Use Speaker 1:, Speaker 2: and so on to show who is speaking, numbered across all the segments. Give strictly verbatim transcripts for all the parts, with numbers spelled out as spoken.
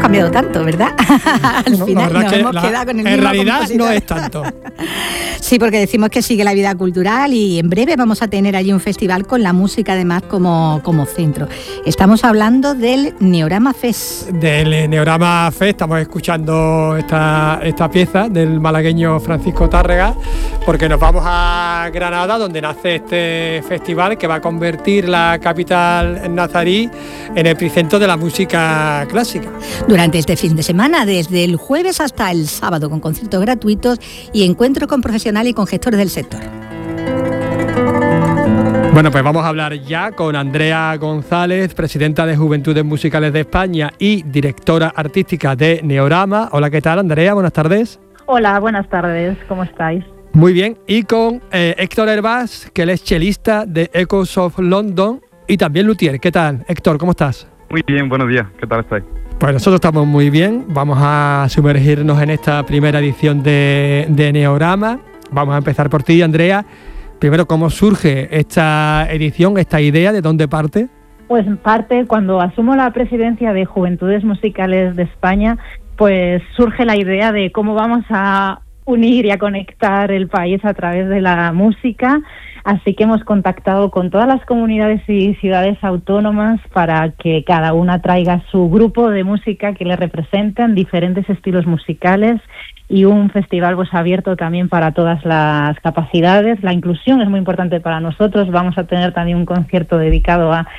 Speaker 1: cambiado tanto, ¿verdad? Al
Speaker 2: no,
Speaker 1: final nos hemos
Speaker 2: la,
Speaker 1: quedado con el
Speaker 2: en
Speaker 1: mismo
Speaker 2: realidad
Speaker 1: compositor.
Speaker 2: no es tanto.
Speaker 1: Sí, porque decimos que sigue la vida cultural y en breve vamos a tener allí un festival con la música además como, como centro. Estamos hablando del Neorama Fest.
Speaker 2: Del Neorama Fest estamos escuchando esta, esta pieza del malagueño Francisco Tárrega, porque nos vamos a Granada, donde nace este festival que va a convertir la capital nazarí en el epicentro de la música clásica.
Speaker 1: Durante este fin de semana, desde el jueves hasta el sábado, con conciertos gratuitos y encuentros con profesionales y con gestores del sector.
Speaker 2: Bueno, pues vamos a hablar ya con Andrea González, presidenta de Juventudes Musicales de España y directora artística de Neorama. Hola, ¿qué tal, Andrea? Buenas tardes.
Speaker 3: Hola, buenas tardes. ¿Cómo estáis?
Speaker 2: Muy bien. Y con eh, Héctor Hervás, que él es chelista de Echoes of London y también luthier. ¿Qué tal, Héctor? ¿Cómo estás?
Speaker 4: Muy bien, buenos días. ¿Qué tal estáis?
Speaker 2: Pues nosotros estamos muy bien. Vamos a sumergirnos en esta primera edición de, de Neorama. Vamos a empezar por ti, Andrea. Primero, ¿cómo surge esta edición, esta idea? ¿De dónde parte?
Speaker 3: Pues parte, cuando asumo la presidencia de Juventudes Musicales de España, pues surge la idea de cómo vamos a unir y a conectar el país a través de la música. Así que hemos contactado con todas las comunidades y ciudades autónomas para que cada una traiga su grupo de música que le representan diferentes estilos musicales, y un festival pues abierto también para todas las capacidades. La inclusión es muy importante para nosotros. Vamos a tener también un concierto dedicado a,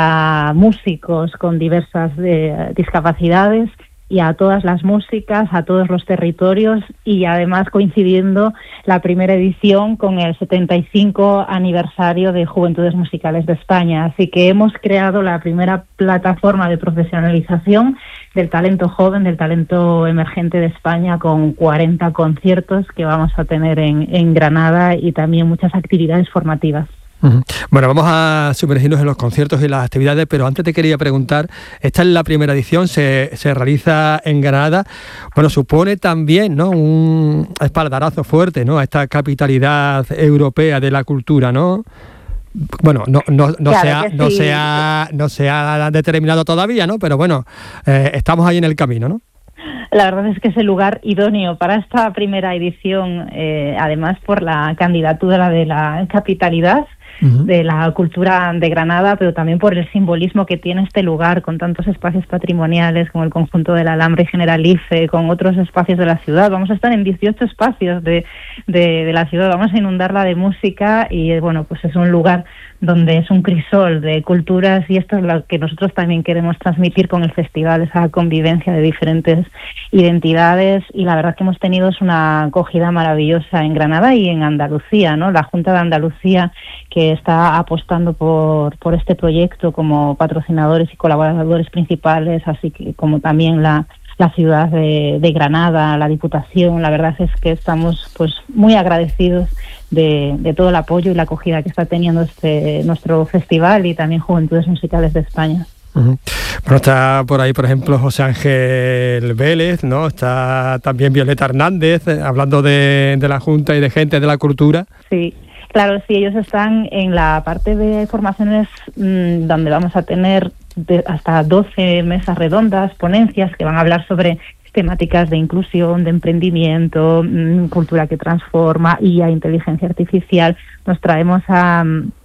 Speaker 3: a músicos con diversas eh, discapacidades, y a todas las músicas, a todos los territorios, y además coincidiendo la primera edición con el setenta y cinco aniversario de Juventudes Musicales de España. Así que hemos creado la primera plataforma de profesionalización del talento joven, del talento emergente de España, con cuarenta conciertos que vamos a tener en, en Granada, y también muchas actividades formativas.
Speaker 2: Bueno, vamos a sumergirnos en los conciertos y las actividades, pero antes te quería preguntar, esta es la primera edición, se, se realiza en Granada. Bueno, supone también, ¿no?, un espaldarazo fuerte, ¿no?, a esta capitalidad europea de la cultura, ¿no? Bueno, no, no, no,
Speaker 3: claro
Speaker 2: se ha,
Speaker 3: sí.
Speaker 2: no, se ha, no se ha determinado todavía, ¿no? Pero bueno, eh, estamos ahí en el camino, ¿no?
Speaker 3: La verdad es que es el lugar idóneo para esta primera edición, eh, además por la candidatura de la capitalidad de la cultura de Granada, pero también por el simbolismo que tiene este lugar, con tantos espacios patrimoniales, con el conjunto del Alambre y Generalife, con otros espacios de la ciudad. Vamos a estar en dieciocho espacios de, de, de la ciudad, vamos a inundarla de música, y bueno, pues es un lugar donde es un crisol de culturas, y esto es lo que nosotros también queremos transmitir con el festival, esa convivencia de diferentes identidades. Y la verdad que hemos tenido es una acogida maravillosa en Granada y en Andalucía, ¿no? La Junta de Andalucía, que está apostando por, por este proyecto como patrocinadores y colaboradores principales, así que como también la la ciudad de, de Granada, la Diputación. La verdad es que estamos pues muy agradecidos de, de todo el apoyo y la acogida que está teniendo este nuestro festival, y también Juventudes Musicales de España.
Speaker 2: Uh-huh. Bueno, está por ahí, por ejemplo, José Ángel Vélez, ¿no? Está también Violeta Hernández, eh, hablando de, de la Junta y de gente de la cultura.
Speaker 3: Sí. Claro, sí, ellos están en la parte de formaciones mmm, donde vamos a tener de hasta doce mesas redondas, ponencias que van a hablar sobre temáticas de inclusión, de emprendimiento, mmm, cultura que transforma, I A, inteligencia artificial. Nos traemos a,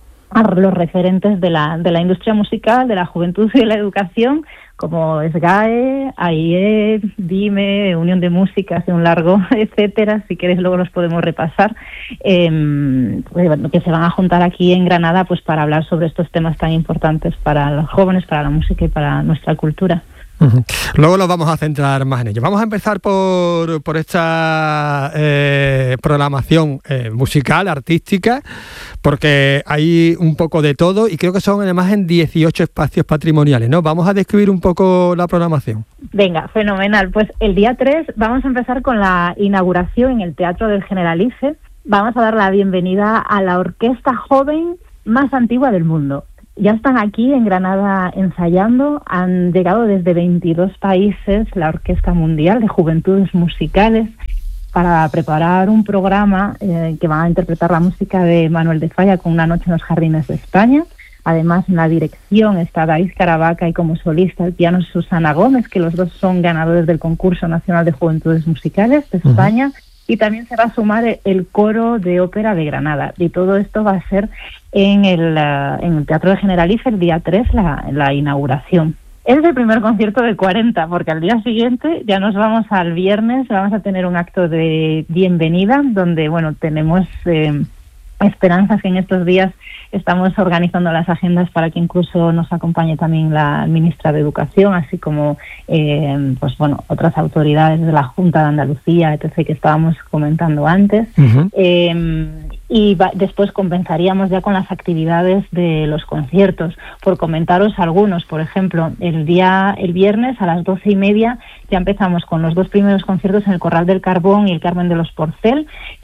Speaker 3: a los referentes de la, de la industria musical, de la juventud y de la educación, como SGAE, A I E, DIME, Unión de Músicas, de un largo, etcétera. Si queréis luego los podemos repasar, eh, que se van a juntar aquí en Granada pues para hablar sobre estos temas tan importantes para los jóvenes, para la música y para nuestra cultura.
Speaker 2: Uh-huh. Luego nos vamos a centrar más en ello. Vamos a empezar por, por esta eh, programación eh, musical, artística, porque hay un poco de todo, y creo que son además en dieciocho espacios patrimoniales, ¿no? Vamos a describir un poco la programación.
Speaker 3: Venga, fenomenal. Pues el día tres vamos a empezar con la inauguración en el Teatro del Generalife. Vamos a dar la bienvenida a la orquesta joven más antigua del mundo. Ya están aquí en Granada ensayando, han llegado desde veintidós países la Orquesta Mundial de Juventudes Musicales para preparar un programa eh, que va a interpretar la música de Manuel de Falla con Una noche en los jardines de España. Además, en la dirección está David Caravaca y como solista el piano Susana Gómez, que los dos son ganadores del Concurso Nacional de Juventudes Musicales de España. Uh-huh. Y también se va a sumar el coro de ópera de Granada. Y todo esto va a ser en el, uh, en el Teatro de Generalife el día tres, la, la inauguración. Es el primer concierto de cuarenta, porque al día siguiente ya nos vamos al viernes, vamos a tener un acto de bienvenida, donde, bueno, tenemos eh, esperanzas que en estos días estamos organizando las agendas para que incluso nos acompañe también la ministra de Educación, así como eh, pues bueno, otras autoridades de la Junta de Andalucía, etcétera, que estábamos comentando antes. Uh-huh. Eh, y va, después compensaríamos ya con las actividades de los conciertos. Por comentaros algunos, por ejemplo, el día el viernes a las doce y media ya empezamos con los dos primeros conciertos en el Corral del Carbón y el Carmen de los Porcel,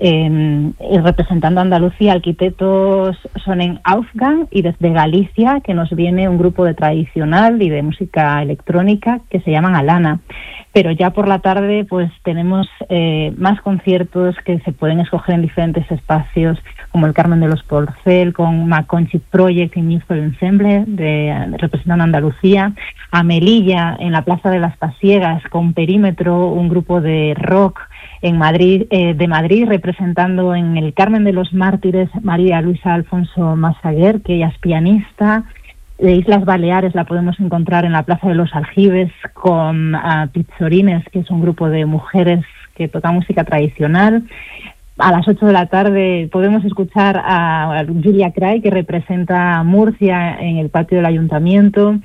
Speaker 3: eh, representando a Andalucía, arquitectos son en Aufgang, y desde Galicia, que nos viene un grupo de tradicional y de música electrónica que se llaman Alana. Pero ya por la tarde pues tenemos eh, más conciertos que se pueden escoger en diferentes espacios, como el Carmen de los Porcel, con Maconchi Project y Musical Ensemble, de, de, representando a Andalucía, a Melilla, en la Plaza de las Pasiegas, con Perímetro, un grupo de rock en Madrid, eh, de Madrid, representando en el Carmen de los Mártires María Luisa Alfonso Massaguer, que ella es pianista. De Islas Baleares la podemos encontrar en la Plaza de los Aljibes con uh, Pizzorines, que es un grupo de mujeres que toca música tradicional. A las ocho de la tarde podemos escuchar a Julia Cray, que representa a Murcia en el patio del Ayuntamiento.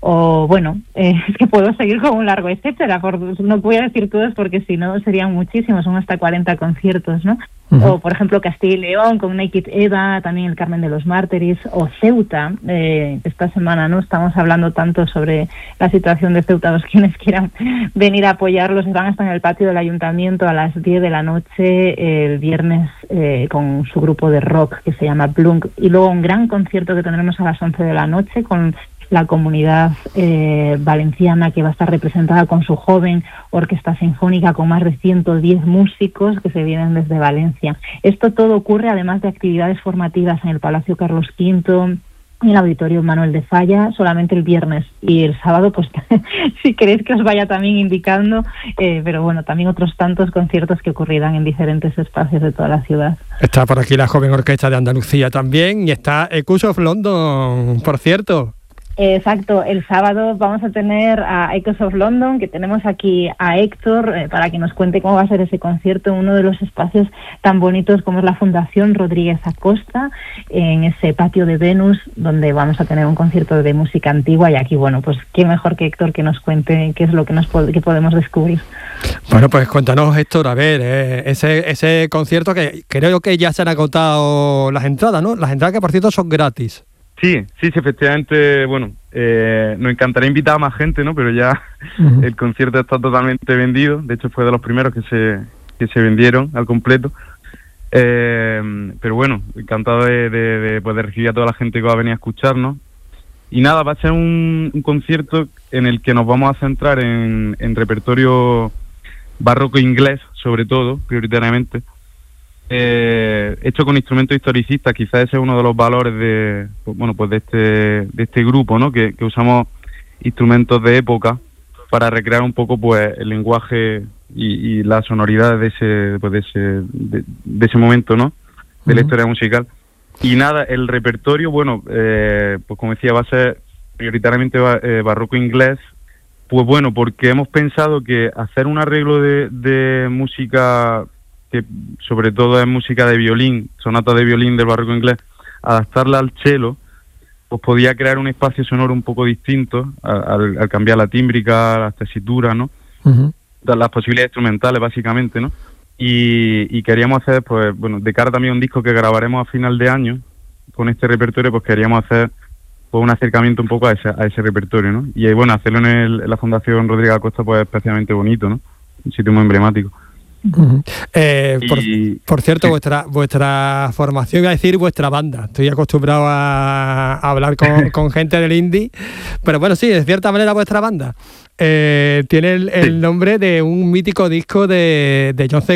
Speaker 3: O bueno, eh, es que puedo seguir con un largo etcétera, por, no voy a decir todos porque si no serían muchísimos, son hasta cuarenta conciertos, ¿no? Uh-huh. O por ejemplo Castilla y León con Naked Eva, también el Carmen de los Mártires, o Ceuta, eh, esta semana no estamos hablando tanto sobre la situación de Ceuta, los quienes quieran venir a apoyarlos van a estar en el patio del Ayuntamiento a las diez de la noche eh, el viernes eh, con su grupo de rock que se llama Blunk, y luego un gran concierto que tendremos a las once de la noche con la comunidad eh, valenciana, que va a estar representada con su joven orquesta sinfónica con más de ciento diez músicos que se vienen desde Valencia. Esto todo ocurre además de actividades formativas en el Palacio Carlos quinto, en el Auditorio Manuel de Falla, solamente el viernes, y el sábado pues si queréis que os vaya también indicando, eh, pero bueno, también otros tantos conciertos que ocurrirán en diferentes espacios de toda la ciudad.
Speaker 2: Está por aquí la Joven Orquesta de Andalucía también, y está Echoes of London, por cierto.
Speaker 3: Exacto, el sábado vamos a tener a Echoes of London, que tenemos aquí a Héctor eh, para que nos cuente cómo va a ser ese concierto en uno de los espacios tan bonitos como es la Fundación Rodríguez Acosta, en ese patio de Venus, donde vamos a tener un concierto de música antigua, y aquí, bueno, pues qué mejor que Héctor que nos cuente qué es lo que nos po- que podemos descubrir.
Speaker 2: Bueno, pues cuéntanos, Héctor, a ver, eh, ese ese concierto que creo que ya se han agotado las entradas, ¿no? Las entradas que, por cierto, son gratis.
Speaker 4: Sí, sí, sí, efectivamente, bueno, eh, nos encantaría invitar a más gente, ¿no? Pero ya uh-huh. el concierto está totalmente vendido, de hecho fue de los primeros que se que se vendieron al completo. Eh, pero bueno, encantado de, de, de poder recibir a toda la gente que va a venir a escucharnos. Y nada, va a ser un, un concierto en el que nos vamos a centrar en, en repertorio barroco inglés, sobre todo, prioritariamente. Eh, hecho con instrumentos historicistas, quizás ese es uno de los valores de bueno pues de este de este grupo, ¿no? Que, que usamos instrumentos de época para recrear un poco pues el lenguaje y, y la sonoridad de ese pues de ese de, de ese momento, ¿no? De la historia musical. Y nada, el repertorio, bueno, eh, pues como decía, va a ser prioritariamente eh, barroco inglés. Pues bueno, porque hemos pensado que hacer un arreglo de, de música que sobre todo es música de violín, sonata de violín del barroco inglés, adaptarla al cello, pues podía crear un espacio sonoro un poco distinto al, al cambiar la tímbrica, las tesituras, ¿no? Uh-huh. Las posibilidades instrumentales, básicamente, ¿no? Y, y queríamos hacer, pues, bueno, de cara también a un disco que grabaremos a final de año, con este repertorio, pues queríamos hacer pues un acercamiento un poco a ese, a ese repertorio, ¿no? Y bueno, hacerlo en, el, en la Fundación Rodríguez Acosta, pues es especialmente bonito, ¿no? Un sitio muy emblemático.
Speaker 2: Uh-huh. Eh, por,
Speaker 4: y,
Speaker 2: por cierto,
Speaker 4: sí.
Speaker 2: vuestra vuestra formación, iba a decir vuestra banda. Estoy acostumbrado a, a hablar con, con gente del indie, pero bueno, sí, de cierta manera vuestra banda eh, tiene el, el sí. nombre de un mítico disco de, de John C.